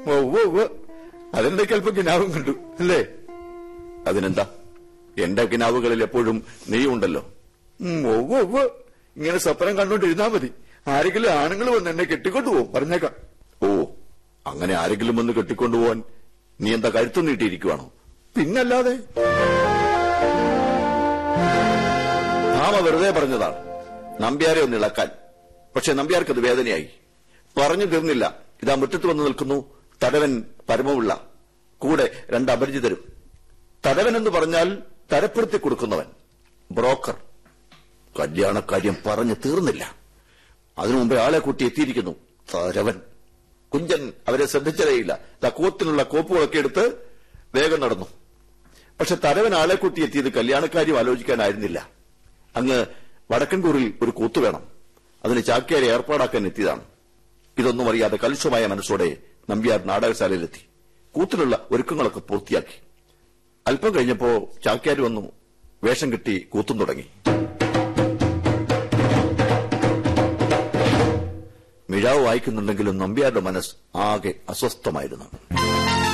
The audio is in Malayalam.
അതിനിടയ്ക്ക് അല്പം കിനാവും കണ്ടു അല്ലേ? അതിനെന്താ, എന്റെ കിനാവുകളിൽ എപ്പോഴും നീ ഉണ്ടല്ലോ. ഇങ്ങനെ സ്വപ്നം കണ്ടോണ്ടിരുന്നാ മതി. ആരെങ്കിലും ആണുങ്ങൾ വന്ന് എന്നെ കെട്ടിക്കൊണ്ടുപോകും, പറഞ്ഞേക്കാം. ഓ, അങ്ങനെ ആരെങ്കിലും വന്ന് കെട്ടിക്കൊണ്ടുപോവാൻ നീ എന്താ കഴുത്തു നീട്ടിയിരിക്കുവാണോ? പിന്നല്ലാതെ. ഭാമ വെറുതെ പറഞ്ഞതാണ് നമ്പ്യാരെ ഒന്ന് ഇളക്കാൻ. പക്ഷെ നമ്പ്യാർക്കത് വേദനയായി. പറഞ്ഞു തീർന്നില്ല. ഇതാ മുറ്റത്ത് വന്ന് നിൽക്കുന്നു തടവൻ പരമപിള്ള, കൂടെ 2 അപരിചിതരും. തടവനെന്ന് പറഞ്ഞാൽ തരപ്പെടുത്തി കൊടുക്കുന്നവൻ, ബ്രോക്കർ. കല്യാണക്കാര്യം പറഞ്ഞു തീർന്നില്ല. അതിനു മുമ്പേ ആളെ കൂട്ടി എത്തിയിരിക്കുന്നു തരവൻ. കുഞ്ചൻ അവരെ ശ്രദ്ധിച്ചതേയില്ല. കോത്തിനുള്ള കോപ്പുകളൊക്കെ എടുത്ത് വേഗം നടന്നു. പക്ഷെ തരവൻ ആളെ കൂട്ടി എത്തിയത് കല്യാണക്കാര്യം ആലോചിക്കാനായിരുന്നില്ല. അങ്ങ് വടക്കൻകൂറിൽ ഒരു കൂത്തു വേണം, അതിന് ചാക്യാരെ ഏർപ്പാടാക്കാൻ എത്തിയതാണ്. ഇതൊന്നും അറിയാതെ കലുഷമായ മനസ്സോടെ നമ്പ്യാർ നാടകശാലയിലെത്തി. കൂത്തിനുള്ള ഒരുക്കങ്ങളൊക്കെ പൂർത്തിയാക്കി. അല്പം കഴിഞ്ഞപ്പോ ചാക്യാർ വന്നു വേഷം കെട്ടി കൂത്തും തുടങ്ങി. മിഴാവ് വായിക്കുന്നുണ്ടെങ്കിലും നമ്പ്യാരുടെ മനസ്സ് ആകെ അസ്വസ്ഥമായിരുന്നു.